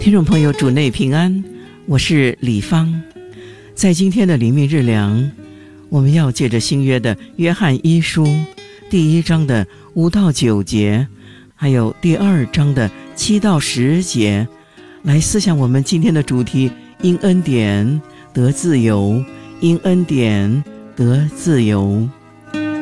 听众朋友，主内平安，我是李芳。在今天的灵命日粮，我们要借着新约的约翰一书第1章的5到9节，还有第2章的7到10节，来思想我们今天的主题：因恩典得自由，因恩典得自由。